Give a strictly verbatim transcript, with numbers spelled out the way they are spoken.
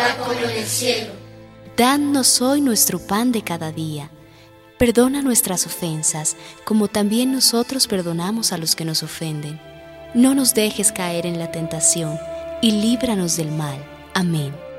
tierra como en el cielo. Danos hoy nuestro pan de cada día. Perdona nuestras ofensas, como también nosotros perdonamos a los que nos ofenden. No nos dejes caer en la tentación, y líbranos del mal. Amén.